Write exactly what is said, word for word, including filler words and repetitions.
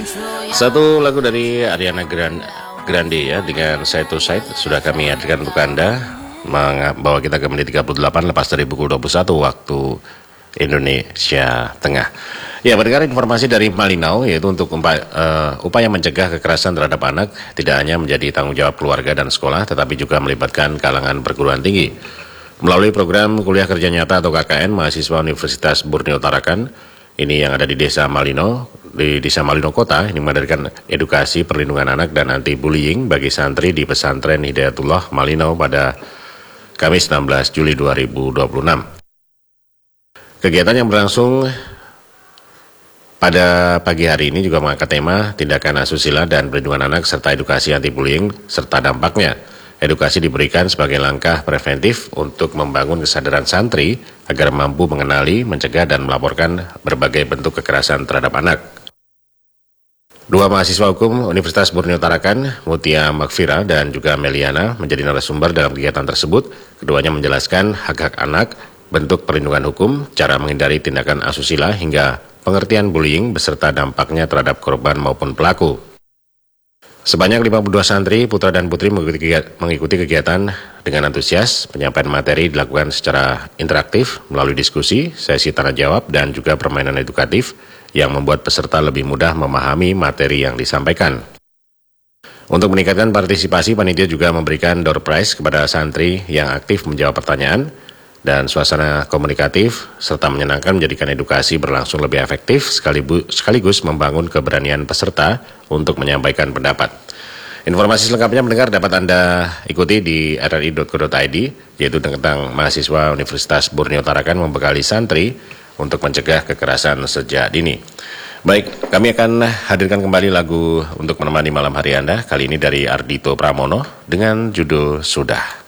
Satu lagu dari Ariana Gran- Grande ya, dengan Side to Side sudah kami hadirkan untuk Anda, membawa kita ke menit tiga puluh delapan lepas dari pukul dua puluh satu waktu Indonesia Tengah. Ya, mendengar informasi dari Malinau, yaitu untuk upaya, uh, upaya mencegah kekerasan terhadap anak tidak hanya menjadi tanggung jawab keluarga dan sekolah, tetapi juga melibatkan kalangan perguruan tinggi. Melalui program kuliah kerja nyata atau K K N, mahasiswa Universitas Borneo Tarakan, ini yang ada di Desa Malino, di Desa Malino Kota, ini mengadakan edukasi perlindungan anak dan anti bullying bagi santri di pesantren Hidayatullah Malino pada Kamis enam belas Juli dua ribu dua puluh enam. Kegiatan yang berlangsung pada pagi hari ini juga mengangkat tema tindakan asusila dan perlindungan anak serta edukasi anti bullying serta dampaknya. Edukasi diberikan sebagai langkah preventif untuk membangun kesadaran santri agar mampu mengenali, mencegah dan melaporkan berbagai bentuk kekerasan terhadap anak. Dua mahasiswa hukum Universitas Borneo Tarakan, Mutia Makfira dan juga Meliana, menjadi narasumber dalam kegiatan tersebut. Keduanya menjelaskan hak-hak anak, bentuk perlindungan hukum, cara menghindari tindakan asusila hingga pengertian bullying beserta dampaknya terhadap korban maupun pelaku. Sebanyak lima puluh dua santri, putra dan putri mengikuti kegiatan dengan antusias. Penyampaian materi dilakukan secara interaktif melalui diskusi, sesi tanya jawab, dan juga permainan edukatif yang membuat peserta lebih mudah memahami materi yang disampaikan. Untuk meningkatkan partisipasi, panitia juga memberikan door prize kepada santri yang aktif menjawab pertanyaan, dan suasana komunikatif serta menyenangkan menjadikan edukasi berlangsung lebih efektif sekaligus membangun keberanian peserta untuk menyampaikan pendapat. Informasi selengkapnya mendengar dapat Anda ikuti di r r i dot co dot i d, yaitu tentang mahasiswa Universitas Borneo Tarakan membekali santri untuk mencegah kekerasan sejak dini. Baik, kami akan hadirkan kembali lagu untuk menemani malam hari Anda, kali ini dari Ardhito Pramono dengan judul Sudah.